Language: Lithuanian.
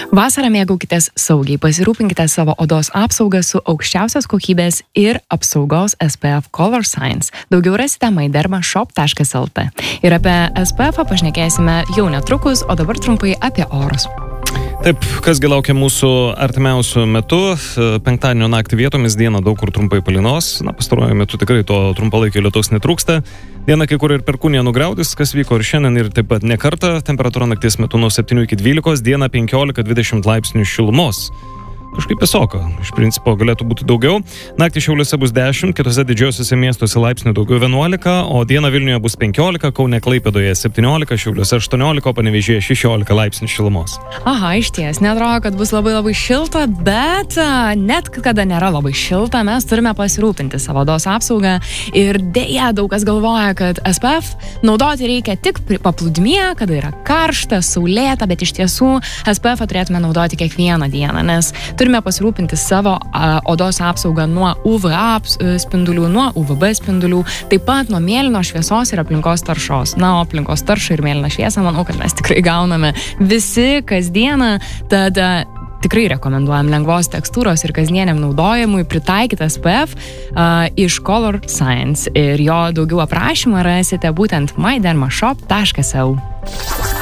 Vasarą mėgaukitės saugiai, pasirūpinkite savo odos apsaugą su aukščiausios kokybės ir apsaugos SPF Color Science. Daugiau rasite mydermashop.lt. Ir apie SPF pašnekėsime jau netrukus, o dabar trumpai apie orus. Taip, kasgi laukia mūsų artimiausių metų. Penktadienio naktį vietomis dieną daug kur trumpai palynos. Pastaruoju metu tikrai to trumpalaikio lietaus netrūksta. Dieną kai kur ir perkūnija nugriaudys, kas vyko ir šiandien, ir taip pat ne kartą. Temperatūra nakties metu nuo 7 iki 12, dieną 15-20 laipsnių šilumos. Kažkaip visoka. Iš principo galėtų būti daugiau. Naktį Šiauliuose bus 10, kitose didžiosiuose miestuose laipsnių daugiau 11, o dieną Vilniuje bus 15, Kaune Klaipėdoje 17, Šiauliuose 18, Panevėžyje 16 laipsnių šilumos. Aha, išties, neatrodo, kad bus labai šilta, bet net kada nėra labai šilta, mes turime pasirūpinti savo odos apsaugą. Ir dėja, daug kas galvoja, kad SPF naudoti reikia tik paplūdimyje, kada yra karšta, saulėta, bet iš tiesų SPF turėtume naudoti kiekvieną dieną, nes turime pasirūpinti savo odos apsaugą nuo UVA spindulių, nuo UVB spindulių, taip pat nuo mėlynos šviesos ir aplinkos taršos. Na, o aplinkos taršą ir mėlyną šviesą, manau, kad mes tikrai gauname visi kasdieną, tad tikrai rekomenduojam lengvos tekstūros ir kasdieniam naudojimui pritaikytą SPF iš Color Science. Ir jo daugiau aprašymą rasite būtent mydermashop.lt.